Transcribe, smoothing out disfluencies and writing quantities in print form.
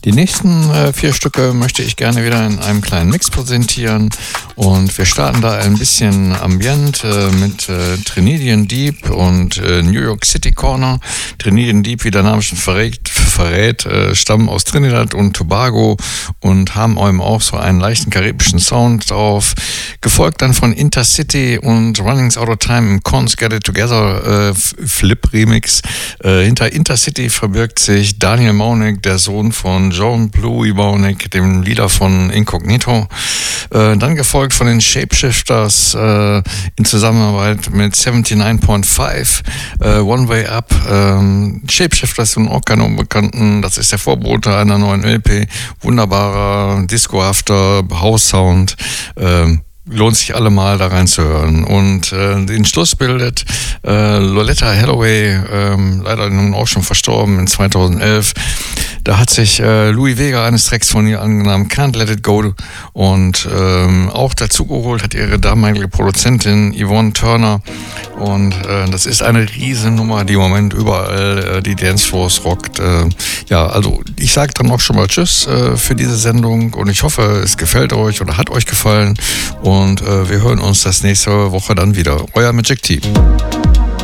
Die nächsten 4 Stücke möchte ich gerne wieder in einem kleinen Mix präsentieren und wir starten da ein bisschen ambient mit Trinidadian Deep und New York City Corner. Trinidadian Deep, wie der Name schon verrät, stammen aus Trinidad und Tobago und haben eben auch so einen leichten karibischen Sound drauf, gefolgt dann von Intercity und Runnings Out of Time im Cons Get It Together Flip Remix. Hinter Intercity verbirgt sich Daniel Maunig, der Sohn von John Bluey Maunig, dem Leader von Incognito. Dann gefolgt von den Shapeshifters in Zusammenarbeit mit 79.5, One Way Up. Shapeshifters sind auch keine Unbekannten. Das ist der Vorbote einer neuen LP. Wunderbarer, discohafter House-Sound. Lohnt sich alle mal da reinzuhören. Und den Schluss bildet Loletta Holloway, leider nun auch schon verstorben in 2011. Da hat sich Louis Vega eines Tracks von ihr angenommen, Can't Let It Go, und auch dazugeholt hat ihre damalige Produzentin Yvonne Turner. Und das ist eine Riesennummer, die im Moment überall die Dancefloors rockt. Ja, also ich sage dann auch schon mal Tschüss für diese Sendung und ich hoffe, es gefällt euch oder hat euch gefallen. Und wir hören uns das nächste Woche dann wieder. Euer Magic Team.